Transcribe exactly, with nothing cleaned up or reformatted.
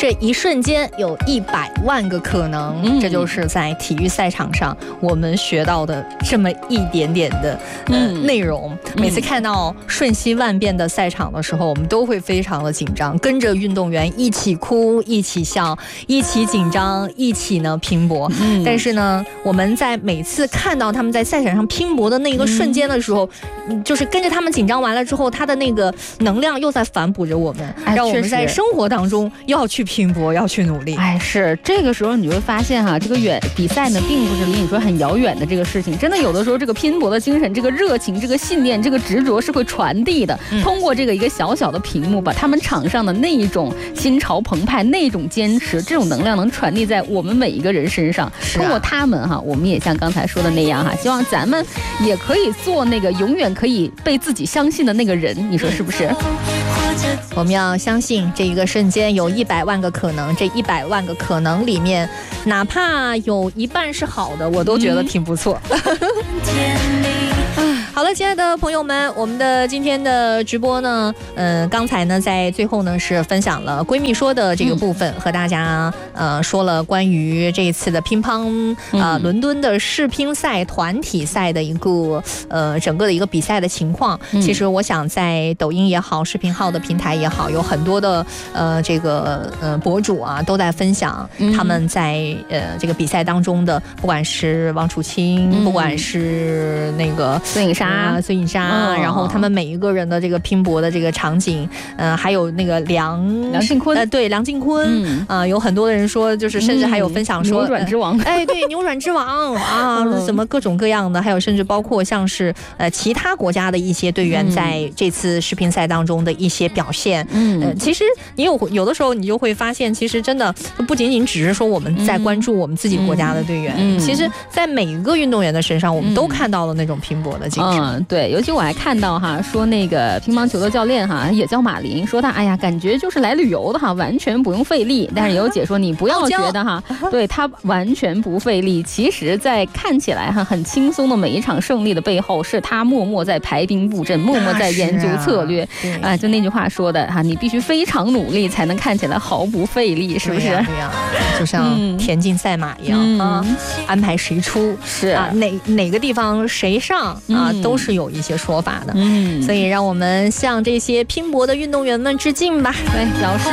这一瞬间有一百万个可能，嗯、这就是在体育赛场上我们学到的这么一点点的呃、嗯、内容。每次看到瞬息万变的赛场的时候，我们都会非常的紧张，跟着运动员一起哭，一起笑，一起紧张，一起呢拼搏。嗯、但是呢，我们在每次看到他们在赛场上拼搏的那一个瞬间的时候，嗯、就是跟着他们紧张完了之后，他的那个能量又在反哺着我们，哎、让我们在生活当中要去拼搏，要去努力。 哎，是这个时候你会发现哈，这个远比赛呢，并不是离你说很遥远的这个事情。真的有的时候，这个拼搏的精神、这个热情、这个信念、这个执着是会传递的。嗯、通过这个一个小小的屏幕，把他们场上的那一种心潮澎湃、那种坚持、这种能量能传递在我们每一个人身上。啊、通过他们哈，我们也像刚才说的那样哈，希望咱们也可以做那个永远可以被自己相信的那个人。你说是不是？ 我们要相信这一个瞬间有一百万个可能，这一百万个可能里面，哪怕有一半是好的，我都觉得挺不错。嗯好了，亲爱的朋友们，我们的今天的直播呢，呃，刚才呢在最后呢是分享了闺蜜说的这个部分，嗯、和大家呃说了关于这一次的乒乓啊、呃、伦敦的世乒赛团体赛的一个呃整个的一个比赛的情况。嗯、其实我想在抖音也好，视频号的平台也好，有很多的呃这个呃博主啊都在分享他们在呃这个比赛当中的，不管是王楚钦，嗯、不管是那个孙颖莎。 啊，孙颖莎，然后他们每一个人的这个拼搏的这个场景，呃，还有那个梁梁靖昆， 呃，对，梁靖昆，嗯、呃，有很多的人说，就是甚至还有分享说， 嗯、扭转之王， 呃、哎，对，扭转之王啊，嗯、什么各种各样的，还有甚至包括像是呃其他国家的一些队员在这次世乒赛当中的一些表现，嗯，呃、其实你有有的时候你就会发现，其实真的不仅仅只是说我们在关注我们自己国家的队员，嗯嗯、其实在每一个运动员的身上，我们都看到了那种拼搏的精神。 嗯，对，尤其我还看到哈，说那个乒乓球的教练哈也叫马林，说他哎呀，感觉就是来旅游的哈，完全不用费力。但是也有解说你不要觉得哈，对他完全不费力。其实，在看起来哈很轻松的每一场胜利的背后，是他默默在排兵布阵，默默在研究策略。啊, 啊，就那句话说的哈，你必须非常努力才能看起来毫不费力，是不是？ 对呀、啊，就像田径赛马一样、嗯、啊，安排谁出是啊，哪哪个地方谁上啊，嗯、都是有一些说法的。嗯，所以让我们向这些拼搏的运动员们致敬吧。 对，表示。